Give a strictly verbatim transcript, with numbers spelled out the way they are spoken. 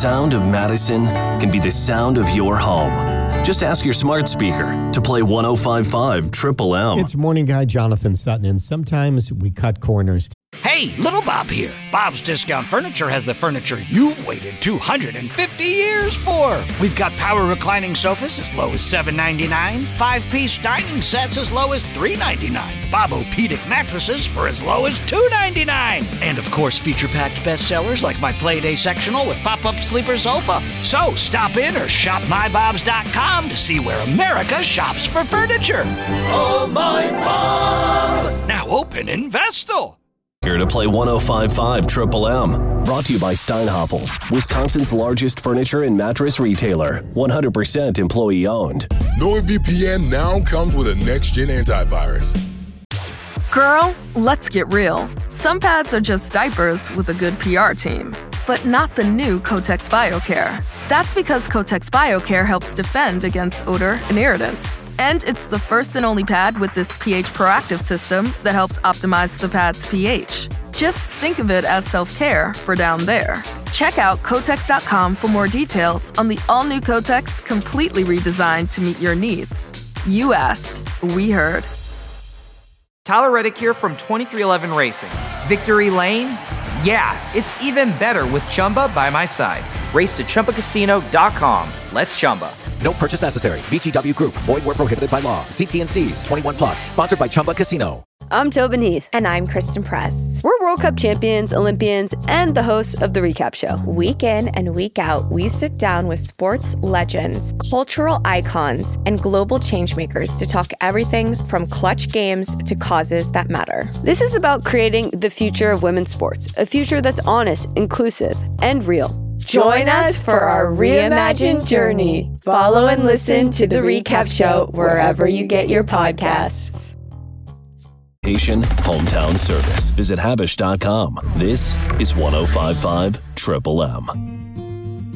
sound of Madison can be the sound of your home. Just ask your smart speaker to play one oh five point five Triple M. It's Morning Guy Jonathan Sutton, and sometimes we cut corners. Hey, Little Bob here. Bob's Discount Furniture has the furniture you've waited two hundred fifty years for. We've got power reclining sofas as low as seven ninety-nine, five-piece dining sets as low as three ninety-nine, Bob-O-Pedic mattresses for as low as two ninety-nine, and of course feature-packed bestsellers like my Playday sectional with pop-up sleeper sofa. So stop in or shop my bobs dot com to see where America shops for furniture. Oh, my Bob! Now open in Vestal. Here to play one oh five point five Triple M. Brought to you by Steinhafels, Wisconsin's largest furniture and mattress retailer. one hundred percent employee owned. NordVPN now comes with a next-gen antivirus. Girl, let's get real. Some pads are just diapers with a good P R team. But not the new Kotex BioCare. That's because Kotex BioCare helps defend against odor and irritants. And it's the first and only pad with this pH proactive system that helps optimize the pad's pH. Just think of it as self-care for down there. Check out Kotex dot com for more details on the all-new Kotex, completely redesigned to meet your needs. You asked, we heard. Tyler Reddick here from twenty-three eleven Racing. Victory Lane? Yeah, it's even better with Chumba by my side. Race to Chumba Casino dot com. Let's Chumba. No purchase necessary. V G W Group. Void where prohibited by law. See T and C's. twenty-one plus. Sponsored by Chumba Casino. I'm Tobin Heath. And I'm Kristen Press. We're World Cup champions, Olympians, and the hosts of The Recap Show. Week in and week out, we sit down with sports legends, cultural icons, and global changemakers to talk everything from clutch games to causes that matter. This is about creating the future of women's sports, a future that's honest, inclusive, and real. Join us for our reimagined journey. Follow and listen to The Recap Show wherever you get your podcasts. Hometown service. Visit Habish dot com. This is one oh five point five Triple M.